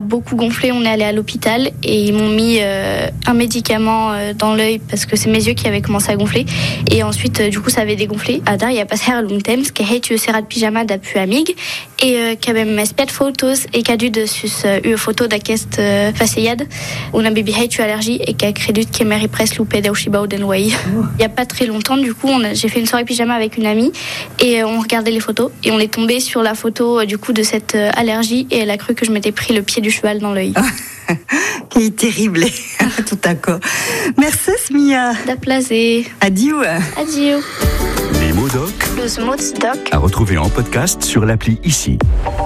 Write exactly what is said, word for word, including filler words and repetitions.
beaucoup gonflé, on est allé à l'hôpital et ils m'ont mis euh, un médicament euh, dans l'œil parce que c'est mes yeux qui avaient commencé à gonfler. Et ensuite, euh, du coup, ça avait dégonflé. Ada, il y a passé à l'untem, ce qui est eu serat pyjama d'apu amig et euh, qui avait mes spet photos et qui a dû de sus euh, eu photo d'aquest euh, faceyad. On a baby eu allergie et qui a crédit qui m'a presque loupé d'Aushiba d'Enway. Il y a pas très longtemps, du coup, on a, j'ai fait une soirée pyjama avec une amie et euh, on regardait les photos et on est tombé sur la photo euh, du coup de cette euh, allergie et elle a cru que je m'étais pris le pied du cheval dans l'œil. Qui est terrible, tout à coup. Merci Mia. Da plaisir. Adieu. Adieu. Les mots doc Les mots doc à retrouver en podcast sur l'appli Ici.